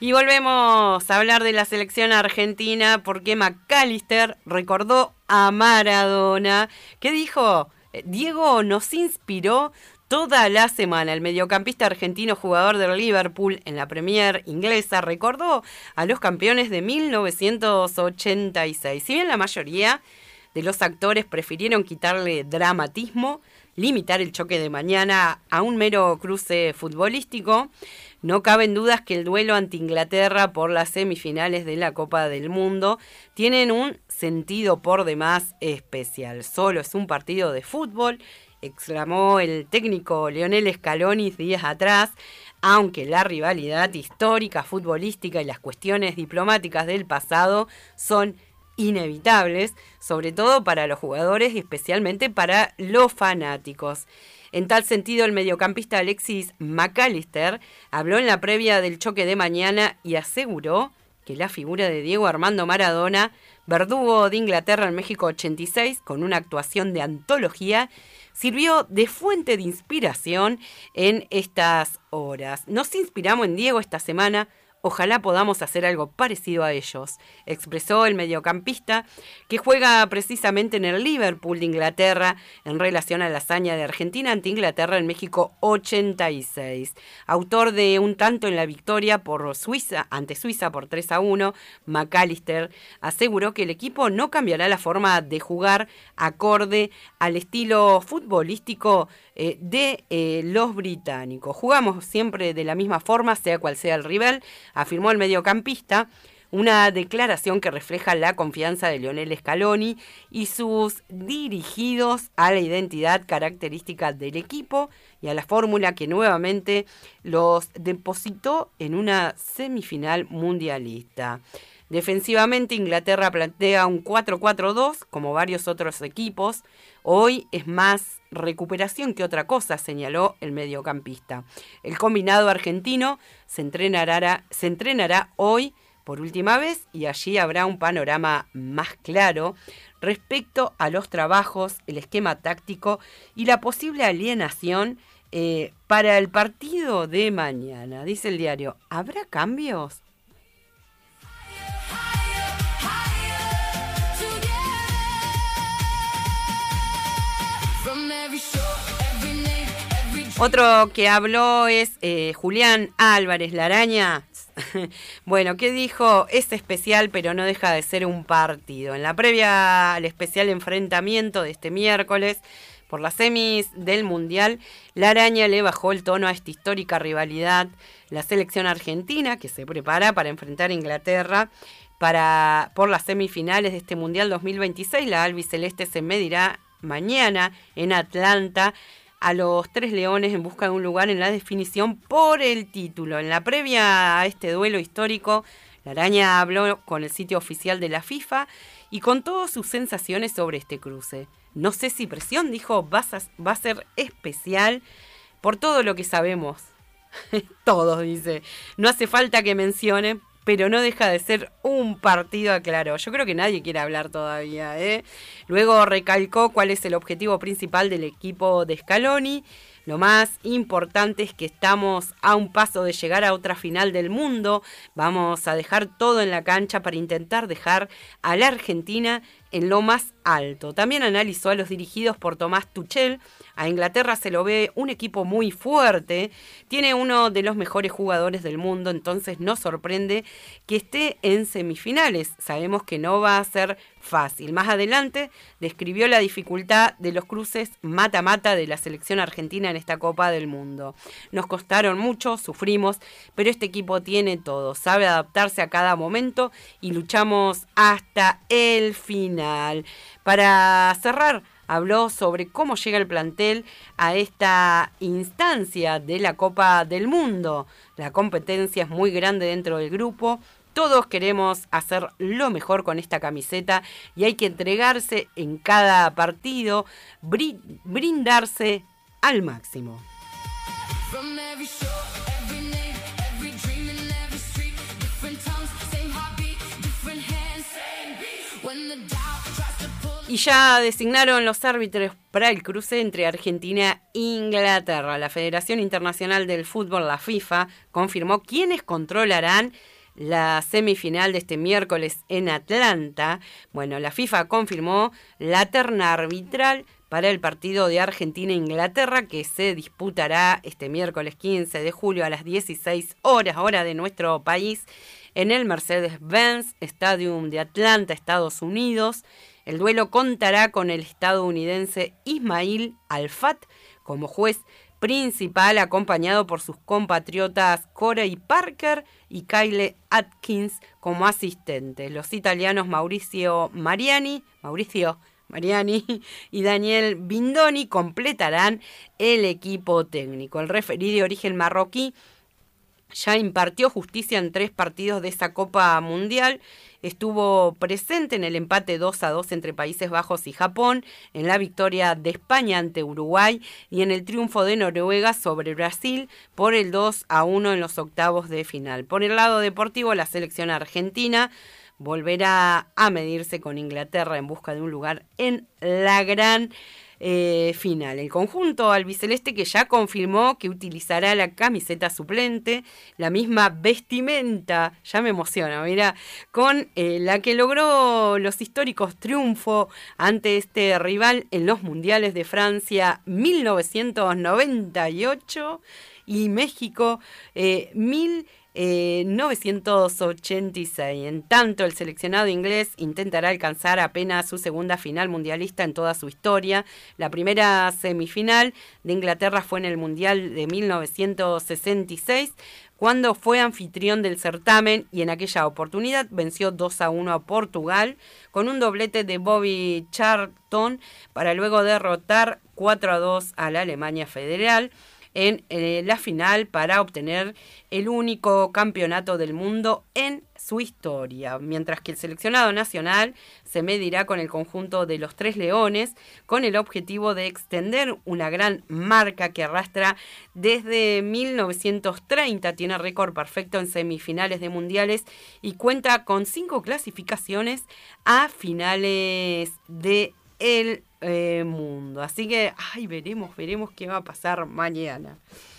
Y volvemos a hablar de la selección argentina porque McAllister recordó a Maradona, que dijo: Diego nos inspiró toda la semana. El mediocampista argentino, jugador del Liverpool en la Premier inglesa, recordó a los campeones de 1986. Si bien la mayoría de los actores prefirieron quitarle dramatismo, limitar el choque de mañana a un mero cruce futbolístico, no caben dudas que el duelo ante Inglaterra por las semifinales de la Copa del Mundo tienen un sentido por demás especial. Solo es un partido de fútbol, exclamó el técnico Lionel Scaloni días atrás, aunque la rivalidad histórica, futbolística y las cuestiones diplomáticas del pasado son inevitables, sobre todo para los jugadores y especialmente para los fanáticos. En tal sentido, el mediocampista Alexis McAllister habló en la previa del choque de mañana y aseguró que la figura de Diego Armando Maradona, verdugo de Inglaterra en México 86, con una actuación de antología, sirvió de fuente de inspiración en estas horas. Nos inspiramos en Diego esta semana. Ojalá podamos hacer algo parecido a ellos, expresó el mediocampista, que juega precisamente en el Liverpool de Inglaterra en relación a la hazaña de Argentina ante Inglaterra en México 86. Autor de un tanto en la victoria ante Suiza por 3-1, McAllister aseguró que el equipo no cambiará la forma de jugar acorde al estilo futbolístico de los británicos. Jugamos siempre de la misma forma, sea cual sea el rival, afirmó el mediocampista, una declaración que refleja la confianza de Lionel Scaloni y sus dirigidos a la identidad característica del equipo y a la fórmula que nuevamente los depositó en una semifinal mundialista. Defensivamente, Inglaterra plantea un 4-4-2, como varios otros equipos. Hoy es más recuperación que otra cosa, señaló el mediocampista. El combinado argentino se entrenará hoy por última vez y allí habrá un panorama más claro respecto a los trabajos, el esquema táctico y la posible alienación para el partido de mañana. Dice el diario, ¿habrá cambios? Otro que habló es Julián Álvarez, la araña. Bueno, ¿qué dijo? Es especial, pero no deja de ser un partido. En la previa al especial enfrentamiento de este miércoles por las semis del Mundial, la araña le bajó el tono a esta histórica rivalidad. La selección argentina, que se prepara para enfrentar a Inglaterra por las semifinales de este Mundial 2026, la albiceleste se medirá mañana en Atlanta a los Tres Leones en busca de un lugar en la definición por el título. En la previa a este duelo histórico, la araña habló con el sitio oficial de la FIFA y contó sus sensaciones sobre este cruce. No sé si presión, dijo, va a ser especial por todo lo que sabemos. Todos, dice. No hace falta que mencione, pero no deja de ser un partido, aclaró. Yo creo que nadie quiere hablar todavía, ¿eh? Luego recalcó cuál es el objetivo principal del equipo de Scaloni. Lo más importante es que estamos a un paso de llegar a otra final del mundo. Vamos a dejar todo en la cancha para intentar dejar a la Argentina en lo más alto. También analizó a los dirigidos por Tomás Tuchel. A Inglaterra se lo ve un equipo muy fuerte, tiene uno de los mejores jugadores del mundo, entonces no sorprende que esté en semifinales. Sabemos que no va a ser fácil. Más adelante describió la dificultad de los cruces mata-mata de la selección argentina en esta Copa del Mundo. Nos costaron mucho, sufrimos, pero este equipo tiene todo, sabe adaptarse a cada momento y luchamos hasta el final. Para cerrar, habló sobre cómo llega el plantel a esta instancia de la Copa del Mundo. La competencia es muy grande dentro del grupo. Todos queremos hacer lo mejor con esta camiseta y hay que entregarse en cada partido, brindarse al máximo. Y ya designaron los árbitros para el cruce entre Argentina e Inglaterra. La Federación Internacional del Fútbol, la FIFA, confirmó quiénes controlarán la semifinal de este miércoles en Atlanta. Bueno, la FIFA confirmó la terna arbitral para el partido de Argentina-Inglaterra que se disputará este miércoles 15 de julio a las 16 horas, hora de nuestro país, en el Mercedes-Benz Stadium de Atlanta, Estados Unidos. El duelo contará con el estadounidense Ismail Alfat como juez principal, acompañado por sus compatriotas Corey Parker y Kyle Atkins como asistentes. Los italianos Mauricio Mariani y Daniel Bindoni completarán el equipo técnico. El referí de origen marroquí ya impartió justicia en 3 partidos de esa Copa Mundial. Estuvo presente en el empate 2-2 entre Países Bajos y Japón, en la victoria de España ante Uruguay y en el triunfo de Noruega sobre Brasil por el 2-1 en los octavos de final. Por el lado deportivo, la selección argentina volverá a medirse con Inglaterra en busca de un lugar en la gran final. El conjunto albiceleste, que ya confirmó que utilizará la camiseta suplente, la misma vestimenta, ya me emociona, mira, con la que logró los históricos triunfos ante este rival en los mundiales de Francia 1998 y México 1986. En tanto, el seleccionado inglés intentará alcanzar apenas su segunda final mundialista en toda su historia. La primera semifinal de Inglaterra fue en el Mundial de 1966, cuando fue anfitrión del certamen, y en aquella oportunidad venció 2-1 a Portugal con un doblete de Bobby Charlton, para luego derrotar 4-2 a la Alemania Federal en la final para obtener el único campeonato del mundo en su historia, mientras que el seleccionado nacional se medirá con el conjunto de los Tres Leones con el objetivo de extender una gran marca que arrastra desde 1930, tiene récord perfecto en semifinales de mundiales y cuenta con 5 clasificaciones a finales de el mundo. Así que veremos qué va a pasar mañana.